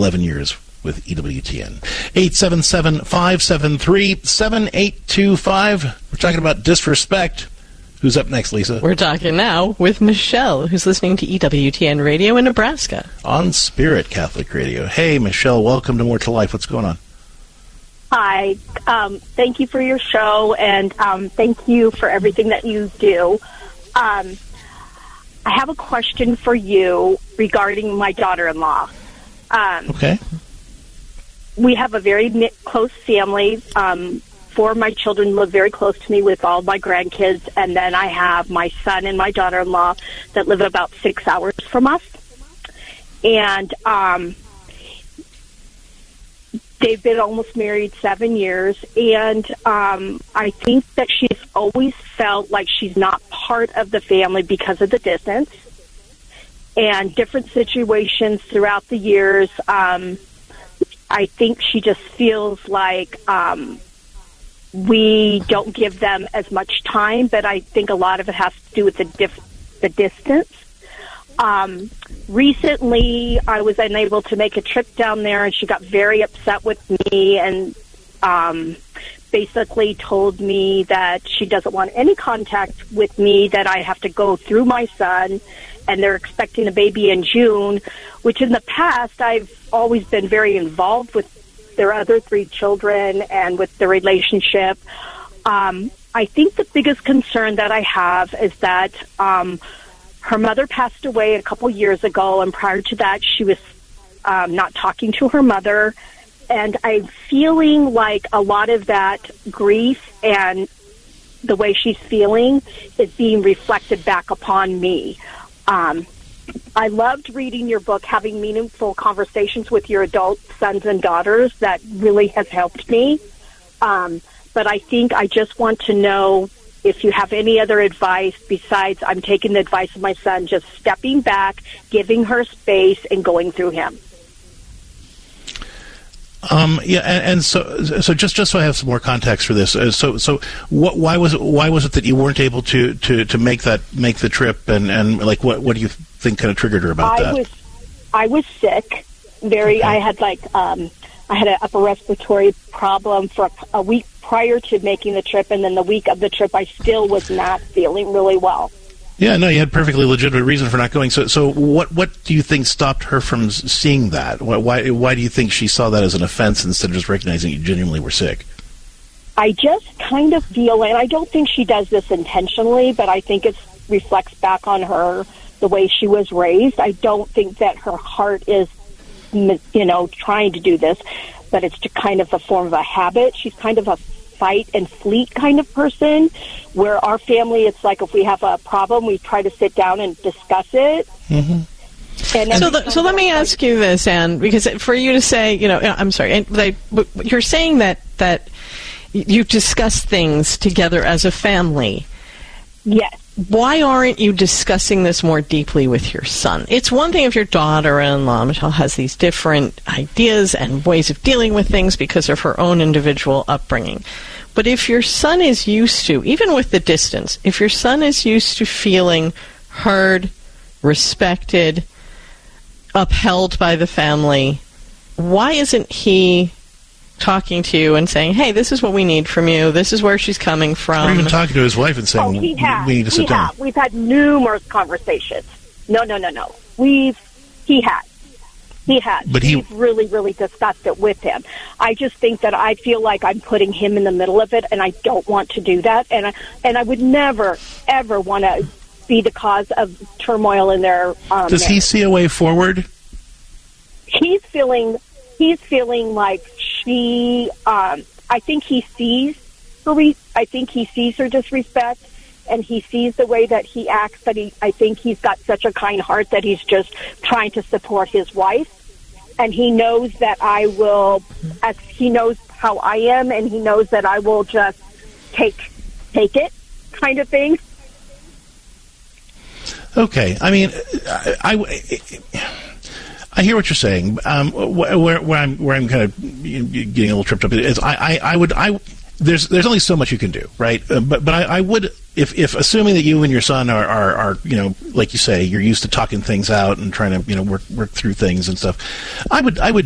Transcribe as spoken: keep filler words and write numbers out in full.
eleven years with E W T N. eight seven seven, five seven three, seven eight two five. We're talking about disrespect. Who's up next, Lisa? We're talking now with Michelle, who's listening to E W T N Radio in Nebraska. On Spirit Catholic Radio. Hey, Michelle, welcome to More to Life. What's going on? Hi. Um, thank you for your show, and um, thank you for everything that you do. Um, I have a question for you regarding my daughter-in-law. Um, okay. We have a very knit, close family. Um, four of my children live very close to me with all my grandkids, and then I have my son and my daughter-in-law that live about six hours from us. And um, they've been almost married seven years, and um, I think that she's always felt like she's not part of the family because of the distance and different situations throughout the years. Um, I think she just feels like um, we don't give them as much time, but I think a lot of it has to do with the, dif- the distance. Um, recently, I was unable to make a trip down there, and she got very upset with me and um, basically told me that she doesn't want any contact with me, that I have to go through my son, and they're expecting a baby in June, which in the past I've always been very involved with their other three children and with the relationship. Um, I think the biggest concern that I have is that um, her mother passed away a couple years ago, and prior to that she was um, not talking to her mother, and I'm feeling like a lot of that grief and the way she's feeling is being reflected back upon me. Um, I loved reading your book, having meaningful conversations with your adult sons and daughters. That really has helped me. Um, but I think I just want to know if you have any other advice besides I'm taking the advice of my son, just stepping back, giving her space, and going through him. Um, yeah, and, and so, so just, just so I have some more context for this, uh, so, so, what, why was it, why was it that you weren't able to, to, to make that, make the trip, and, and like, what, what do you think kind of triggered her about I that? was, I was sick, very. Okay. I had like, um, I had an upper respiratory problem for a, a week prior to making the trip, and then the week of the trip, I still was not feeling really well. Yeah, no, you had perfectly legitimate reason for not going. So, so what what do you think stopped her from seeing that? Why why, why do you think she saw that as an offense instead of just recognizing you genuinely were sick? I just kind of feel, and I don't think she does this intentionally, but I think it reflects back on her, the way she was raised. I don't think that her heart is, you know, trying to do this, but it's just kind of a form of a habit. She's kind of a fight and fleet kind of person, where our family, it's like if we have a problem, we try to sit down and discuss it. Mm-hmm. And so, the, so let me ask you this, Anne, because for you to say, you know, I'm sorry, they, you're saying that that you discuss things together as a family. Yes. Why aren't you discussing this more deeply with your son? It's one thing if your daughter-in-law, Michelle, has these different ideas and ways of dealing with things because of her own individual upbringing. But if your son is used to, even with the distance, if your son is used to feeling heard, respected, upheld by the family, why isn't he talking to you and saying, hey, this is what we need from you, this is where she's coming from? Or even talking to his wife and saying, oh, he has. we need to sit he down. Has. We've had numerous conversations. No, no, no, no. We've, he has. He has. But he, We've really, really discussed it with him. I just think that I feel like I'm putting him in the middle of it, and I don't want to do that. And I, and I would never, ever want to be the cause of turmoil in their um, Does marriage. He see a way forward? He's feeling, he's feeling like she, um, I think he sees her, re- I think he sees her disrespect, and he sees the way that he acts, but he, I think he's got such a kind heart that he's just trying to support his wife. And he knows that I will, as he knows how I am, and he knows that I will just take take it, kind of thing. Okay, I mean, I, I, I hear what you're saying. Um, where, where I'm where I'm kind of getting a little tripped up is I, I, I would I there's there's only so much you can do, right? Uh, but but I, I would. If, if assuming that you and your son are, are, are, you know, like you say, you're used to talking things out and trying to, you know, work work through things and stuff, I would I would